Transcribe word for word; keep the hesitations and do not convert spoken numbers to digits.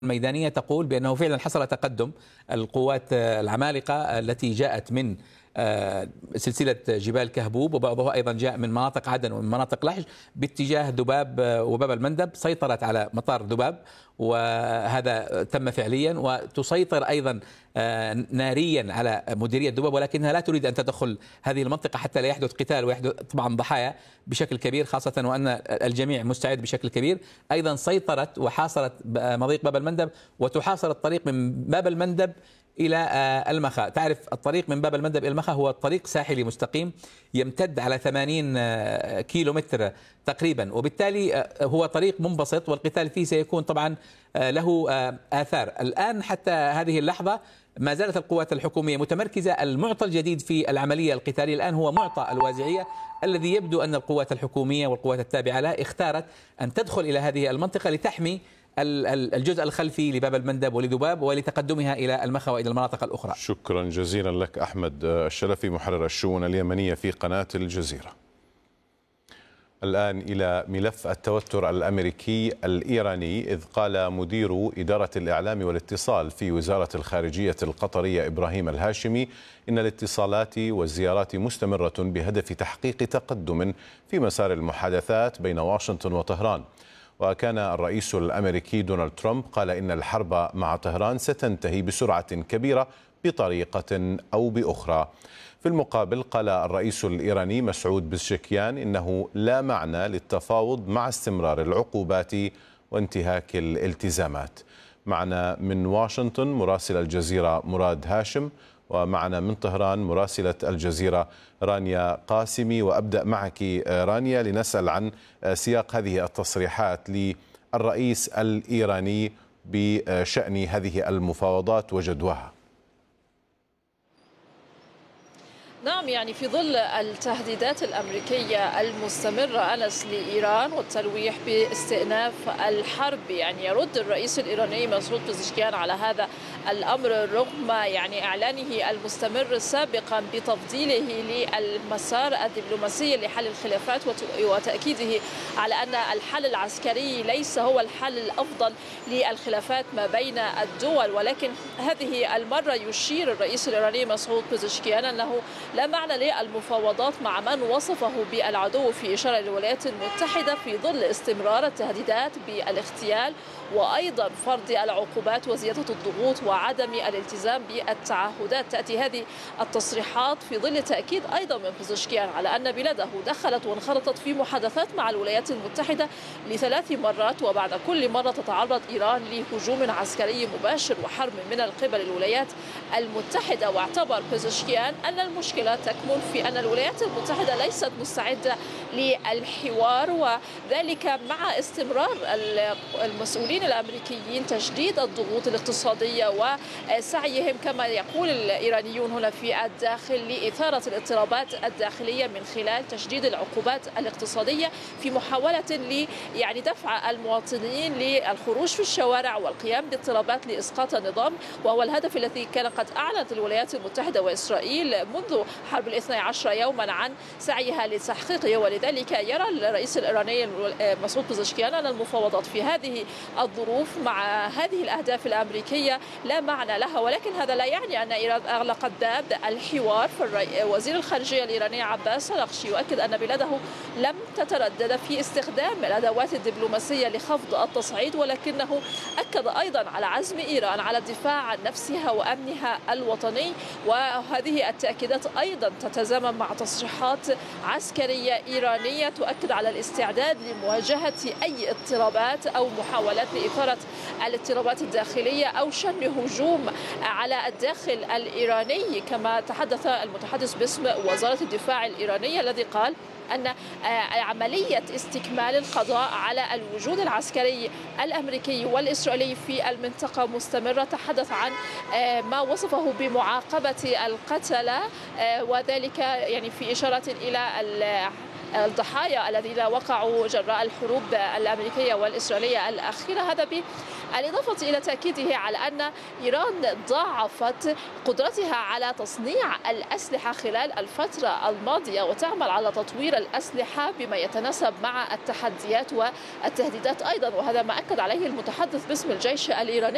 الميدانية تقول بأنه فعلا حصل تقدم القوات العمالقة التي جاءت من سلسلة جبال كهبوب، وبعضها أيضا جاء من مناطق عدن ومن مناطق لحج باتجاه دباب وباب المندب. سيطرت على مطار دباب وهذا تم فعليا، وتسيطر أيضا ناريا على مديرية دباب، ولكنها لا تريد أن تدخل هذه المنطقة حتى لا يحدث قتال ويحدث طبعا ضحايا بشكل كبير، خاصة وأن الجميع مستعد بشكل كبير. أيضا سيطرت وحاصرت مضيق باب المندب وتحاصر الطريق من باب المندب إلى المخا. تعرف الطريق من باب المندب إلى المخا هو طريق ساحلي مستقيم يمتد على ثمانين كيلو متر تقريبا، وبالتالي هو طريق منبسط والقتال فيه سيكون طبعا له آثار. الآن حتى هذه اللحظة ما زالت القوات الحكومية متمركزة. المعطى الجديد في العملية القتالية الآن هو معطى الوازعية، الذي يبدو أن القوات الحكومية والقوات التابعة لها اختارت أن تدخل إلى هذه المنطقة لتحمي الجزء الخلفي لباب المندب ولذباب ولتقدمها إلى المخا وإلى المناطق الأخرى. شكرا جزيلا لك أحمد الشلفي، محرر الشؤون اليمنية في قناة الجزيرة. الآن إلى ملف التوتر الأمريكي الإيراني، إذ قال مدير إدارة الإعلام والاتصال في وزارة الخارجية القطرية إبراهيم الهاشمي إن الاتصالات والزيارات مستمرة بهدف تحقيق تقدم في مسار المحادثات بين واشنطن وطهران. وكان الرئيس الأمريكي دونالد ترامب قال إن الحرب مع طهران ستنتهي بسرعة كبيرة بطريقة أو بأخرى. في المقابل قال الرئيس الإيراني مسعود بزشكيان إنه لا معنى للتفاوض مع استمرار العقوبات وانتهاك الالتزامات. معنا من واشنطن مراسل الجزيرة مراد هاشم، ومعنا من طهران مراسلة الجزيرة رانيا قاسمي. وأبدأ معك رانيا لنسأل عن سياق هذه التصريحات للرئيس الإيراني بشأن هذه المفاوضات وجدواها. نعم، يعني في ظل التهديدات الأمريكية المستمرة أنس لإيران والتلويح باستئناف الحرب، يعني يرد الرئيس الإيراني مسعود بزشكيان على هذا الأمر رغم يعني إعلانه المستمر سابقا بتفضيله للمسار الدبلوماسي لحل الخلافات وتأكيده على أن الحل العسكري ليس هو الحل الأفضل للخلافات ما بين الدول. ولكن هذه المرة يشير الرئيس الإيراني مسعود بزشكيان أنه لا معنى للمفاوضات مع من وصفه بالعدو، في إشارة للولايات المتحدة في ظل استمرار التهديدات بالاغتيال وأيضا فرض العقوبات وزيادة الضغوط وعدم الالتزام بالتعهدات. تأتي هذه التصريحات في ظل تأكيد أيضا من بزشكيان على أن بلاده دخلت وانخرطت في محادثات مع الولايات المتحدة لثلاث مرات، وبعد كل مرة تتعرض إيران لهجوم عسكري مباشر وحرب من قبل الولايات المتحدة. واعتبر بزشكيان أن المشكلة تكمن في أن الولايات المتحدة ليست مستعدة للحوار، وذلك مع استمرار المسؤولين الأمريكيين تشديد الضغوط الاقتصادية وسعيهم كما يقول الإيرانيون هنا في الداخل لإثارة الاضطرابات الداخلية من خلال تشديد العقوبات الاقتصادية في محاولة ل يعني دفع المواطنين للخروج في الشوارع والقيام باضطرابات لإسقاط النظام، وهو الهدف الذي كان قد أعلنت الولايات المتحدة وإسرائيل منذ حرب الاثني عشر يوما عن سعيها لتحقيقه. ولذلك يرى الرئيس الإيراني مسعود بزشكيان أن المفاوضات في هذه الظروف مع هذه الأهداف الأمريكية لا معنى لها. ولكن هذا لا يعني أن إيران أغلقت باب الحوار. فوزير الخارجية الإيراني عباس أراغشي يؤكد أن بلاده لم تتردد في استخدام الأدوات الدبلوماسية لخفض التصعيد، ولكنه أكد أيضا على عزم إيران على الدفاع عن نفسها وأمنها الوطني. وهذه التأكيدات أيضا تتزامن مع تصريحات عسكرية إيرانية تؤكد على الاستعداد لمواجهة أي اضطرابات أو محاولات لإثارة الاضطرابات الداخلية أو شن هجوم على الداخل الإيراني. كما تحدث المتحدث باسم وزارة الدفاع الإيرانية الذي قال أن عملية استكمال القضاء على الوجود العسكري الأمريكي والإسرائيلي في المنطقة مستمرة. تحدث عن ما وصفه بمعاقبة القتلة، وذلك يعني في إشارة إلى الضحايا الذين وقعوا جراء الحروب الأمريكية والإسرائيلية الأخيرة. هذا بالإضافة إلى تأكيده على أن إيران ضاعفت قدرتها على تصنيع الأسلحة خلال الفترة الماضية وتعمل على تطوير الأسلحة بما يتناسب مع التحديات والتهديدات أيضا، وهذا ما أكد عليه المتحدث باسم الجيش الإيراني.